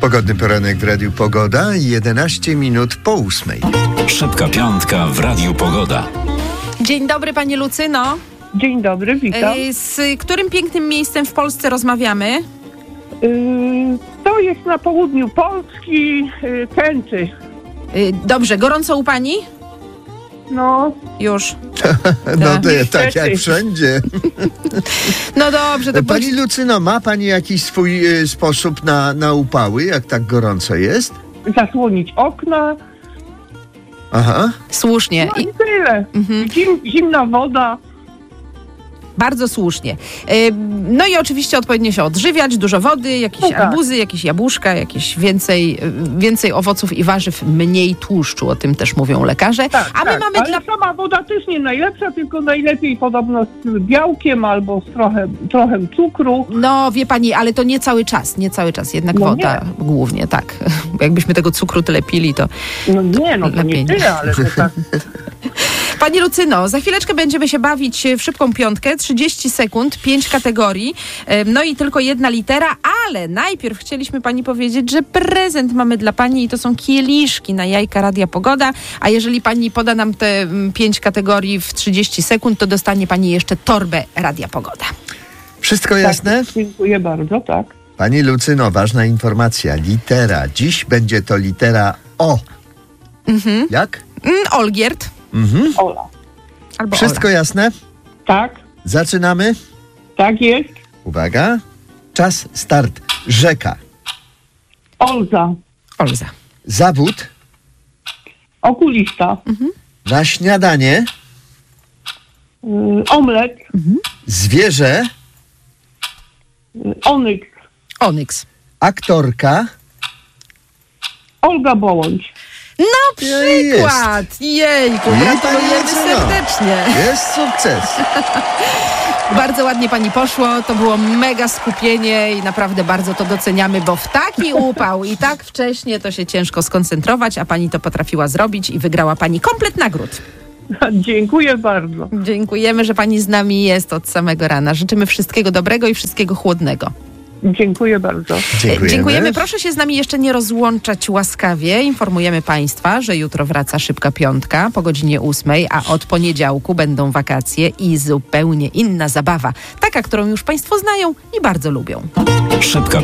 Pogodny poranek w Radiu Pogoda, 11 minut po 8. Szybka piątka w Radiu Pogoda. Dzień dobry, pani Lucyno. Dzień dobry, witam. Z którym pięknym miejscem w Polsce rozmawiamy? To jest na południu Polski, Kęty. Dobrze, gorąco u pani? No, Już. No to tak jak wszędzie. No dobrze, to Pani Lucyno, ma pani jakiś swój sposób na upały, jak tak gorąco jest? zasłonić okna. Aha. słusznie. No i tyle. Zimna woda. Bardzo słusznie. No i oczywiście odpowiednio się odżywiać, dużo wody, jakieś No tak. arbuzy, jakieś jabłuszka, jakieś więcej owoców i warzyw, mniej tłuszczu, o tym też mówią lekarze. Tak, A my tak. mamy Ale sama woda też nie najlepsza, tylko najlepiej podobno z białkiem albo z trochę cukru. No wie pani, ale to nie cały czas, jednak No woda głównie, tak. Jakbyśmy tego cukru tyle pili, to... No nie, no to lepiej nie tyle, ale to tak. Pani Lucyno, za chwileczkę będziemy się bawić w szybką piątkę, 30 sekund, 5 kategorii, no i tylko jedna litera, ale najpierw chcieliśmy pani powiedzieć, że prezent mamy dla pani i to są kieliszki na jajka Radia Pogoda, a jeżeli pani poda nam te 5 kategorii w 30 sekund, to dostanie pani jeszcze torbę Radia Pogoda. Wszystko jasne? Tak, dziękuję bardzo, tak. Pani Lucyno, ważna informacja. Litera. Dziś będzie to litera O. Jak? Olgierd. Ola. Albo Wszystko jasne? Tak, Zaczynamy? tak jest. Uwaga. Czas, start. Rzeka. Olza. Olza. Zawód. Okulista. Na śniadanie. Omlet. Zwierzę. Onyks. Onyks. Aktorka. Olga Bołądź. No przykład! Jejku, I pani gratulujemy Lucyno. serdecznie. Jest sukces. Bardzo ładnie pani poszło, to było mega skupienie i naprawdę bardzo to doceniamy, bo w taki upał i tak wcześnie to się ciężko skoncentrować, a pani to potrafiła zrobić i wygrała pani komplet nagród. Dziękuję bardzo. Dziękujemy, że pani z nami jest od samego rana. Życzymy wszystkiego dobrego i wszystkiego chłodnego. Dziękuję bardzo. Dziękujemy. Proszę się z nami jeszcze nie rozłączać łaskawie. Informujemy państwa, że jutro wraca szybka piątka po godzinie 8, a od poniedziałku będą wakacje i zupełnie inna zabawa. Taka, którą już państwo znają i bardzo lubią. Szybka